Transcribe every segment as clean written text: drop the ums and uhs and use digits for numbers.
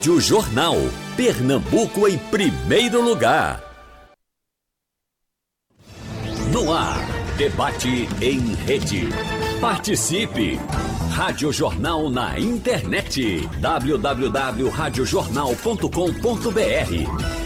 Rádio Jornal, Pernambuco em primeiro lugar. No ar, debate em rede. Participe! Rádio Jornal na internet. www.radiojornal.com.br.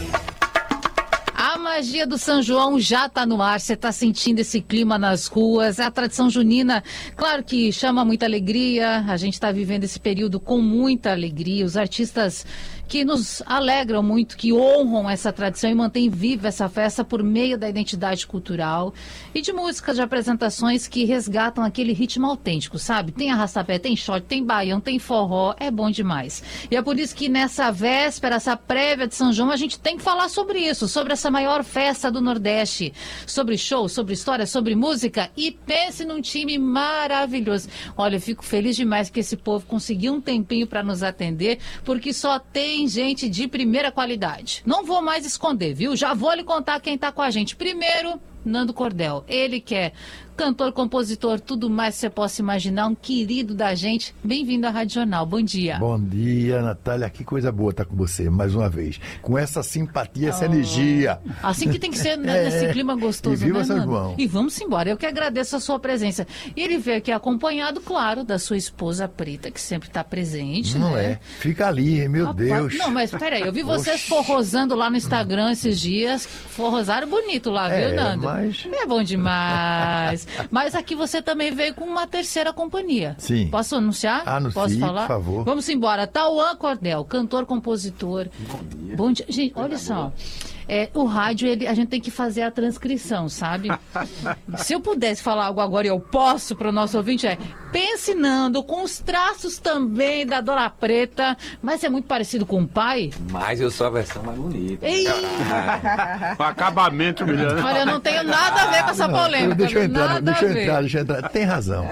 A magia do São João já está no ar, você está sentindo esse clima nas ruas, a tradição junina, claro que chama muita alegria, a gente está vivendo esse período com muita alegria, os artistas que nos alegram muito, que honram essa tradição e mantêm viva essa festa por meio da identidade cultural e de músicas, de apresentações que resgatam aquele ritmo autêntico, sabe? Tem arrastapé, tem shot, tem baião, tem forró, é bom demais. E é por isso que nessa véspera, essa prévia de São João, a gente tem que falar sobre isso, sobre essa maior festa do Nordeste, sobre show, sobre história, sobre música e pense num time maravilhoso. Olha, eu fico feliz demais que esse povo conseguiu um tempinho para nos atender, porque só tem gente de primeira qualidade. Não vou mais esconder, viu? Já vou lhe contar quem tá com a gente. Primeiro, Nando Cordel. Ele que é cantor, compositor, tudo mais que você possa imaginar, um querido da gente. Bem-vindo à Rádio Jornal. Bom dia. Bom dia, Natália. Que coisa boa estar com você, mais uma vez. Com essa simpatia, essa energia. Assim que tem que ser, né, nesse clima gostoso, e viva né, São Nando? João. E vamos embora. Eu que agradeço a sua presença. E ele veio aqui acompanhado, claro, da sua esposa Preta, que sempre está presente, Não né? é? Fica ali, meu Rapaz, Deus. não, mas peraí, eu vi vocês forrosando lá no Instagram esses dias. Forrosaram bonito lá, viu, Nando? Mas... É bom demais. Mas aqui você também veio com uma terceira companhia. Sim. Posso anunciar? Anuncie, Posso falar? por favor. Vamos embora. Tauan Cordel, cantor, compositor. Bom dia. Gente, olha só. O rádio, a gente tem que fazer a transcrição, sabe? Se eu pudesse falar algo agora e eu posso para o nosso ouvinte, pense Nando, com os traços também da Dona Preta, mas é muito parecido com o pai. Mas eu sou a versão mais bonita. Ei! O acabamento melhor. Olha, eu não tenho nada a ver com essa polêmica. Deixa eu entrar. Nada Tem razão.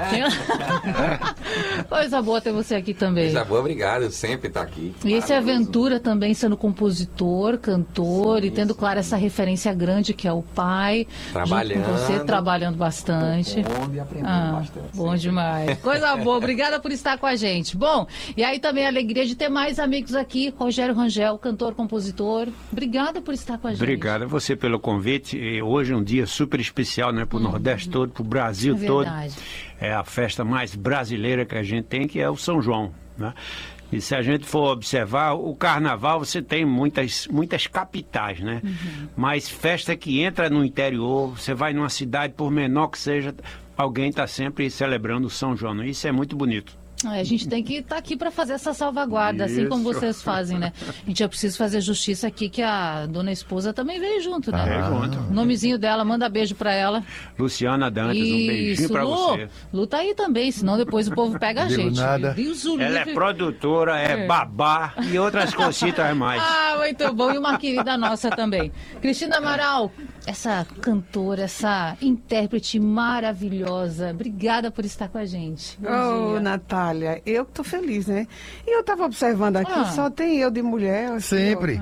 Coisa boa ter você aqui também. Coisa boa, obrigado. Sempre tá aqui. E esse é aventura também, sendo compositor, cantor e tendo, claro, essa referência grande que é o pai. Trabalhando. Junto com você, trabalhando bastante. Onde aprendendo bastante. Bom demais. Coisa boa. Obrigada por estar com a gente. Bom, e aí também a alegria de ter mais amigos aqui. Rogério Rangel, cantor, compositor. Obrigada por estar com a gente. Obrigado a você pelo convite. E hoje é um dia super especial, né? Para o Nordeste todo, para o Brasil todo. É a festa mais brasileira que a gente tem, que é o São João, né? E se a gente for observar, o carnaval você tem muitas capitais, né? Mas festa que entra no interior, você vai numa cidade, por menor que seja, alguém está sempre celebrando o São João. Isso é muito bonito. A gente tem que estar aqui para fazer essa salvaguarda, assim como vocês fazem, né? A gente já precisa fazer justiça aqui, que a dona esposa também veio junto, né? Junto. O nomezinho dela, manda beijo para ela. Luciana Dantas, um beijinho para você. Lu tá aí também, senão depois o povo pega a gente. Nada. Ela é produtora, é babá e outras cositas mais. Ah, muito bom. E uma querida nossa também. Cristina Amaral, essa cantora, essa intérprete maravilhosa. Obrigada por estar com a gente. Bom dia. Natália, eu que tô feliz, né? E eu tava observando aqui, só tem eu de mulher. Sempre.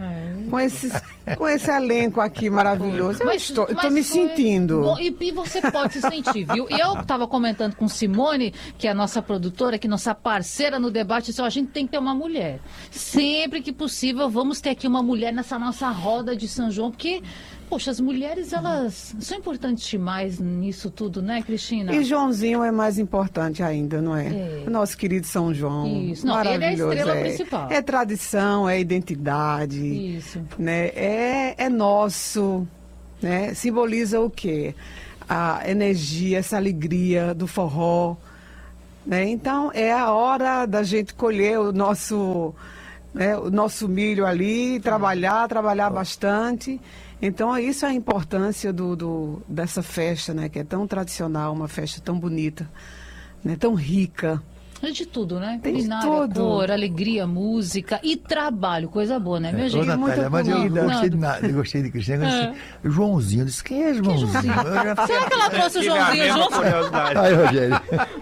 Com esse elenco aqui maravilhoso. Eu tô me sentindo. Bom, e você pode se sentir, viu? E eu estava comentando com Simone, que é a nossa produtora, que é nossa parceira no debate, disse, a gente tem que ter uma mulher. Sempre que possível, vamos ter aqui uma mulher nessa nossa roda de São João, porque, poxa, as mulheres, elas são importantes demais nisso tudo, né, Cristina? E Joãozinho é mais importante ainda, não é? O nosso querido São João. Isso. Não, ele é a estrela principal. É tradição, é identidade. Isso. Né? É nosso, né? Simboliza o quê? A energia, essa alegria do forró, né? Então é a hora da gente colher o nosso milho ali, trabalhar bastante. Então isso é a importância dessa festa, né? Que é tão tradicional, uma festa tão bonita, né? Tão rica. É de tudo, né? Tem Culinária, tudo. cor, alegria, música e trabalho, coisa boa, né, minha gente? Ô, Natália, mas eu gostei de Cristina. Joãozinho, eu disse, quem é Joãozinho? Será que ela trouxe o Joãozinho junto? Aí, Rogério.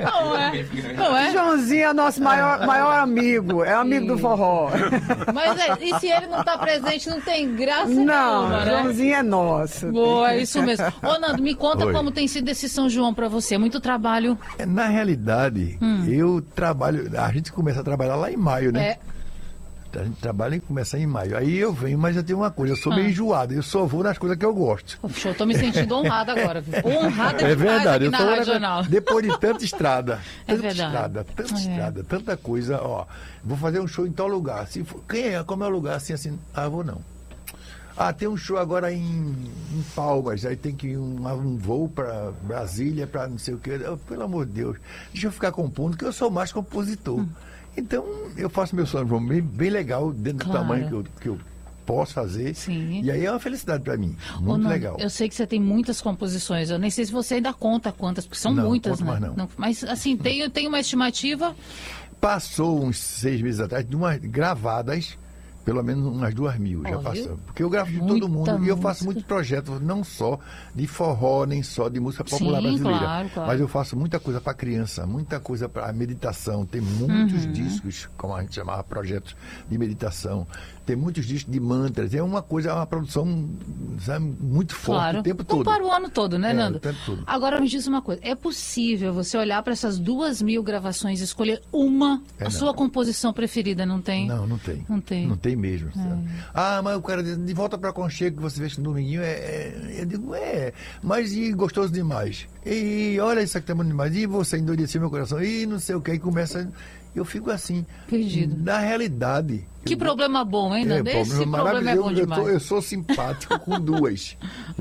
Não é? Joãozinho é nosso maior amigo, é amigo do forró. Mas e se ele não tá presente, não tem graça Não, nenhuma, né? Joãozinho é nosso. Boa, é isso mesmo. Ô, Nando, me conta Oi. como tem sido esse São João pra você. Muito trabalho. Na realidade, eu trabalho, a gente começa a trabalhar lá em maio, né? A gente trabalha em começar em maio. Aí eu venho, mas eu tenho uma coisa, eu sou meio enjoado, eu só vou nas coisas que eu gosto. Poxa, eu tô me sentindo honrada agora. Viu? Honrada É demais verdade, aqui eu na tô Regional. depois de tanta estrada, É tanta verdade. estrada, tanta coisa, ó, vou fazer um show em tal lugar. Se for, como é o lugar? Assim, vou não. Tem um show agora em Palmas, aí tem que ir um voo para Brasília, para não sei o quê. Pelo amor de Deus, deixa eu ficar compondo, que eu sou mais compositor. Então, eu faço meu São João bem legal, dentro do tamanho que eu posso fazer. Sim. E aí é uma felicidade para mim, Ô, muito Nando, legal. eu sei que você tem muitas composições, eu nem sei se você ainda conta quantas, porque são Não, muitas, conto né? mais não. Mas, assim, tem uma estimativa... Passou uns 6 meses atrás, de umas gravadas, pelo menos umas 2.000 já Ó, passou. viu? Porque eu gravo de Muita todo mundo e eu faço música. muitos projetos, não só de forró, nem só de música popular Sim, brasileira. claro. Mas eu faço muita coisa para criança, muita coisa para meditação. Tem muitos discos, como a gente chamava, projetos de meditação. Tem muitos discos de mantras. É uma coisa, é uma produção, sabe, muito forte Claro. o tempo Então, todo. para o ano todo, né, Nando? o tempo todo. Agora me diz uma coisa, é possível você olhar para essas 2.000 gravações e escolher uma, a não. sua composição preferida, não tem? Não tem. Não tem. Não tem mesmo. Sabe? Mas o cara diz, de volta para Conchego, que você vê no dominguinho, eu digo, mas e gostoso demais. E olha isso aqui tá bom demais. E você endureceu meu coração. E não sei o que. E começa. Eu fico assim. Perdido. Na realidade. Que problema bom, hein, Nando? Esse problema é maravilhoso. bom demais. Eu sou simpático com duas.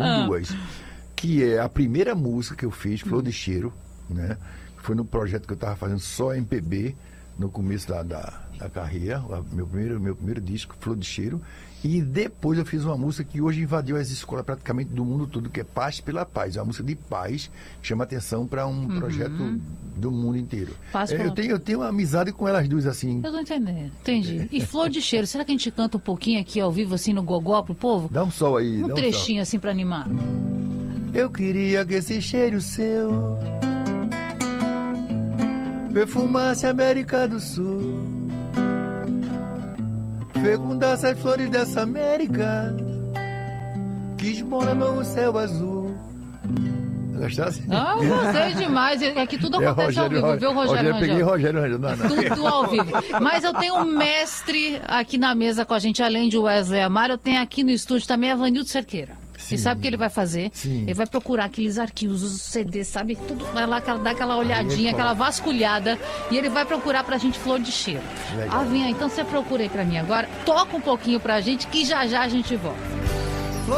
Que é a primeira música que eu fiz, Flor de Cheiro, né? Foi no projeto que eu estava fazendo só MPB, no começo da carreira, meu primeiro disco, Flor de Cheiro. E depois eu fiz uma música que hoje invadiu as escolas praticamente do mundo todo, que é Paz pela Paz. É uma música de paz, que chama atenção para um projeto do mundo inteiro. Paz pela... eu tenho uma amizade com elas duas, assim. Eu tô entendendo, entendi. E Flor de Cheiro, será que a gente canta um pouquinho aqui ao vivo, assim, no gogó pro povo? Dá um sol aí. Um trechinho, assim, para animar. Eu queria que esse cheiro seu perfumasse a América do Sul, fecundasse as flores dessa América que esmoram no céu azul. Gostasse? Gostei demais. Aqui tudo acontece ao vivo, viu, Rogério? Eu peguei Rogério. Não. Tudo ao vivo. Mas eu tenho um mestre aqui na mesa com a gente, além de Wesley Amaro, eu tenho aqui no estúdio também a Vanildo Cerqueira. Sim. E sabe o que ele vai fazer? Sim. Ele vai procurar aqueles arquivos, os CDs, sabe? Tudo, vai lá dar aquela olhadinha, Aí, aquela vasculhada, e ele vai procurar pra gente Flor de Cheiro. Legal. Vinha, então você procura aí pra mim agora, toca um pouquinho pra gente, que já já a gente volta.